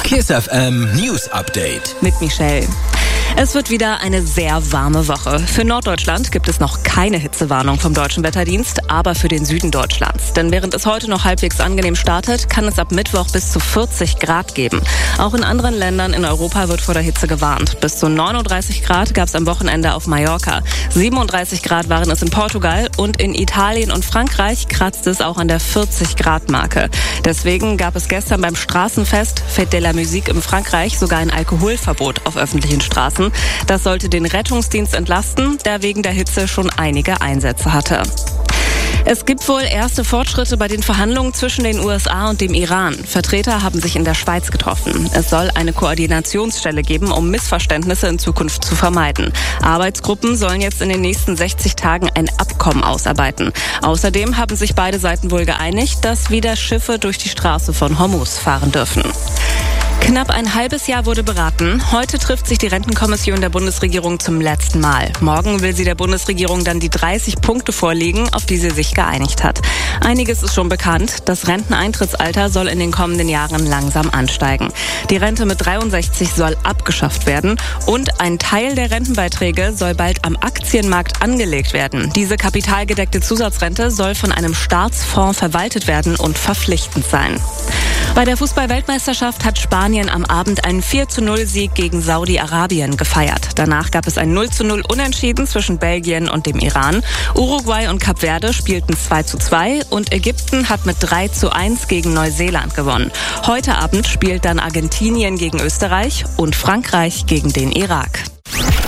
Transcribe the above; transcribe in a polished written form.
Kiss FM News Update. Mit Michelle. Es wird wieder eine sehr warme Woche. Für Norddeutschland gibt es noch keine Hitzewarnung vom Deutschen Wetterdienst, aber für den Süden Deutschlands. Denn während es heute noch halbwegs angenehm startet, kann es ab Mittwoch bis zu 40 Grad geben. Auch in anderen Ländern in Europa wird vor der Hitze gewarnt. Bis zu 39 Grad gab es am Wochenende auf Mallorca. 37 Grad waren es in Portugal und in Italien und Frankreich kratzte es auch an der 40-Grad-Marke. Deswegen gab es gestern beim Straßenfest Fête de la Musique in Frankreich sogar ein Alkoholverbot auf öffentlichen Straßen. Das sollte den Rettungsdienst entlasten, der wegen der Hitze schon einige Einsätze hatte. Es gibt wohl erste Fortschritte bei den Verhandlungen zwischen den USA und dem Iran. Vertreter haben sich in der Schweiz getroffen. Es soll eine Koordinationsstelle geben, um Missverständnisse in Zukunft zu vermeiden. Arbeitsgruppen sollen jetzt in den nächsten 60 Tagen ein Abkommen ausarbeiten. Außerdem haben sich beide Seiten wohl geeinigt, dass wieder Schiffe durch die Straße von Hormuz fahren dürfen. Knapp ein halbes Jahr wurde beraten. Heute trifft sich die Rentenkommission der Bundesregierung zum letzten Mal. Morgen will sie der Bundesregierung dann die 30 Punkte vorlegen, auf die sie sich geeinigt hat. Einiges ist schon bekannt. Das Renteneintrittsalter soll in den kommenden Jahren langsam ansteigen. Die Rente mit 63 soll abgeschafft werden und ein Teil der Rentenbeiträge soll bald am Aktienmarkt angelegt werden. Diese kapitalgedeckte Zusatzrente soll von einem Staatsfonds verwaltet werden und verpflichtend sein. Bei der Fußball-Weltmeisterschaft hat Spanien am Abend einen 4:0-Sieg gegen Saudi-Arabien gefeiert. Danach gab es ein 0:0 Unentschieden zwischen Belgien und dem Iran. Uruguay und Kap Verde spielten 2:2 und Ägypten hat mit 3:1 gegen Neuseeland gewonnen. Heute Abend spielt dann Argentinien gegen Österreich und Frankreich gegen den Irak.